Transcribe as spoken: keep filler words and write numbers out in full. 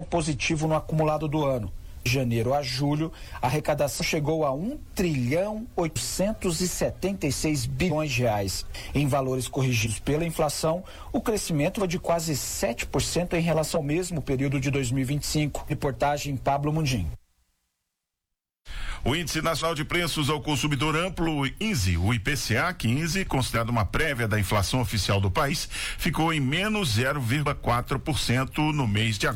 positivo no acumulado do ano. De janeiro a julho, a arrecadação chegou a um trilhão oitocentos e setenta e seis bilhões de reais. Em valores corrigidos pela inflação, o crescimento foi de quase sete por cento em relação ao mesmo período de dois mil e vinte e cinco. Reportagem Pablo Mundim. O Índice Nacional de Preços ao Consumidor Amplo, I N S E, o I P C A quinze, considerado uma prévia da inflação oficial do país, ficou em menos zero vírgula quatro por cento no mês de agosto.